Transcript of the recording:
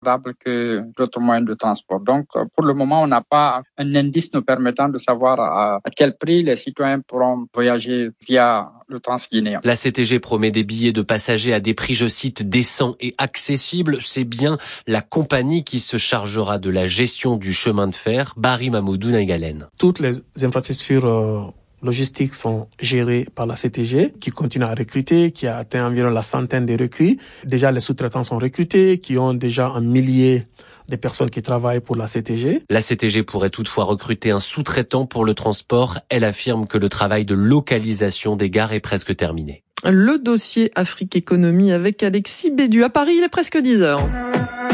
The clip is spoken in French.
que d'autres moyens de transport. Donc, pour le moment, on n'a pas un indice nous permettant de savoir à quel prix les citoyens pourront voyager via le Transguinéen. La CTG promet des billets de passagers à des prix, je cite, décents et accessibles. C'est bien la compagnie qui se chargera de la gestion du chemin de fer. Barry Mamoudou Naigalen. Toutes les infrastructures logistiques sont gérées par la CTG, qui continue à recruter, qui a atteint environ la centaine de recrues. Déjà, les sous-traitants sont recrutés, qui ont déjà un millier de personnes qui travaillent pour la CTG. La CTG pourrait toutefois recruter un sous-traitant pour le transport. Elle affirme que le travail de localisation des gares est presque terminé. Le dossier Afrique Économie avec Alexis Bédu. À Paris, il est presque 10h.